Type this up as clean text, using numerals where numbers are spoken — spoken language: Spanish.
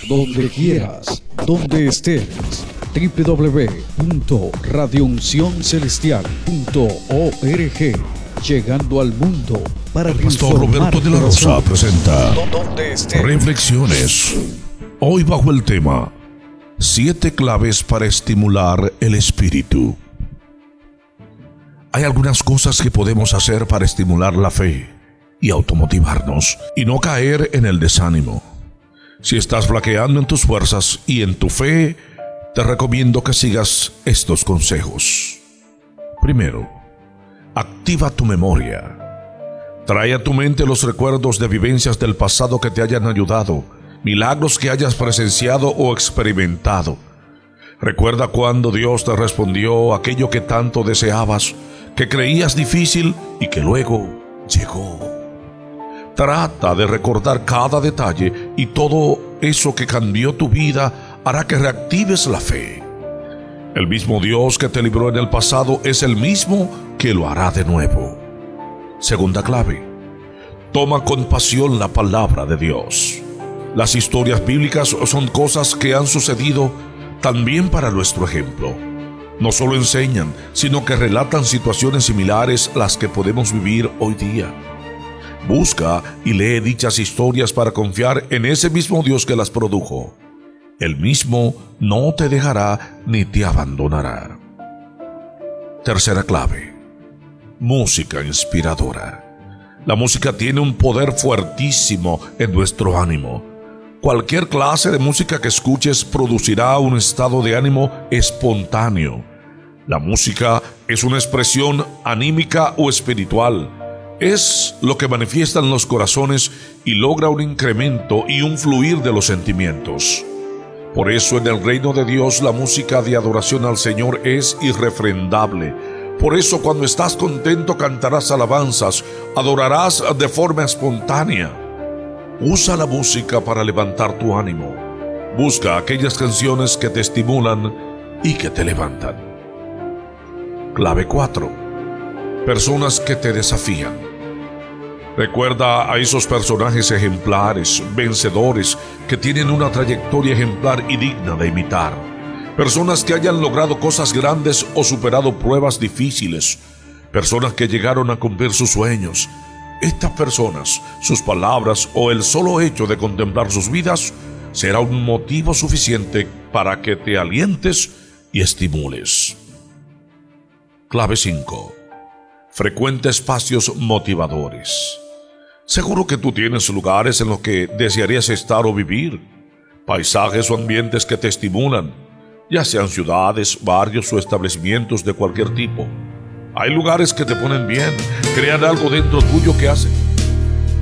donde quieras, donde estés. www.radiouncioncelestial.org. Llegando al mundo para el pastor Roberto de la Rosa presenta Reflexiones. Hoy bajo el tema 7 claves para estimular el espíritu. Hay algunas cosas que podemos hacer para estimular la fe y automotivarnos y no caer en el desánimo. Si estás flaqueando en tus fuerzas y en tu fe, te recomiendo que sigas estos consejos. Primero, activa tu memoria. Trae a tu mente los recuerdos de vivencias del pasado que te hayan ayudado, milagros que hayas presenciado o experimentado. Recuerda cuando Dios te respondió aquello que tanto deseabas, que creías difícil y que luego llegó. Trata de recordar cada detalle y todo eso que cambió tu vida hará que reactives la fe. El mismo Dios que te libró en el pasado es el mismo que lo hará de nuevo. Segunda clave: toma con pasión la palabra de Dios. Las historias bíblicas son cosas que han sucedido también para nuestro ejemplo. No solo enseñan, sino que relatan situaciones similares a las que podemos vivir hoy día. Busca y lee dichas historias para confiar en ese mismo Dios que las produjo. Él mismo no te dejará ni te abandonará. Tercera clave: música inspiradora. La música tiene un poder fuertísimo en nuestro ánimo. Cualquier clase de música que escuches producirá un estado de ánimo espontáneo. La música es una expresión anímica o espiritual. Es lo que manifiesta en los corazones y logra un incremento y un fluir de los sentimientos. Por eso en el reino de Dios la música de adoración al Señor es irrefrendable. Por eso cuando estás contento cantarás alabanzas, adorarás de forma espontánea. Usa la música para levantar tu ánimo. Busca aquellas canciones que te estimulan y que te levantan. Clave 4: personas que te desafían. Recuerda a esos personajes ejemplares, vencedores, que tienen una trayectoria ejemplar y digna de imitar. Personas que hayan logrado cosas grandes o superado pruebas difíciles. Personas que llegaron a cumplir sus sueños. Estas personas, sus palabras o el solo hecho de contemplar sus vidas será un motivo suficiente para que te alientes y estimules. Clave 5: frecuenta espacios motivadores. Seguro que tú tienes lugares en los que desearías estar o vivir, paisajes o ambientes que te estimulan, ya sean ciudades, barrios o establecimientos de cualquier tipo. Hay lugares que te ponen bien, crean algo dentro tuyo que hace